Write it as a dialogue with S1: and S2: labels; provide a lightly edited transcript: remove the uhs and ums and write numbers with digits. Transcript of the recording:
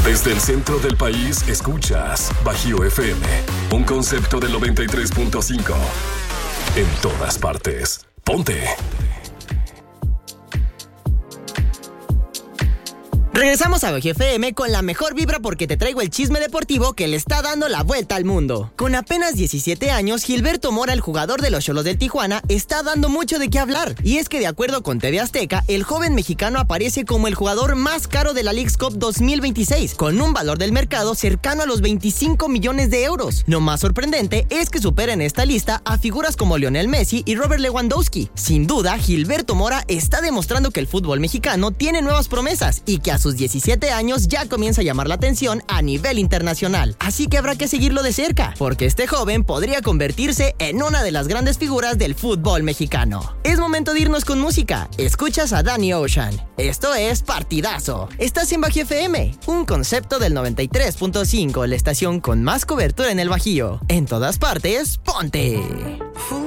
S1: Desde el centro del país escuchas Bajío FM, un concepto del 93.5. En todas partes. Ponte.
S2: Regresamos a Bajío FM con la mejor vibra porque te traigo el chisme deportivo que le está dando la vuelta al mundo. Con apenas 17 años, Gilberto Mora, el jugador de los Xolos del Tijuana, está dando mucho de qué hablar. Y es que de acuerdo con TV Azteca, el joven mexicano aparece como el jugador más caro de la Leagues Cup 2026, con un valor del mercado cercano a los 25 millones de euros. Lo más sorprendente es que supera en esta lista a figuras como Lionel Messi y Robert Lewandowski. Sin duda, Gilberto Mora está demostrando que el fútbol mexicano tiene nuevas promesas y que a sus 17 años ya comienza a llamar la atención a nivel internacional. Así que habrá que seguirlo de cerca, porque este joven podría convertirse en una de las grandes figuras del fútbol mexicano. Es momento de irnos con música. Escuchas a Danny Ocean. Esto es Partidazo. Estás en Bajío FM, un concepto del 93.5, la estación con más cobertura en el Bajío. En todas partes, ponte.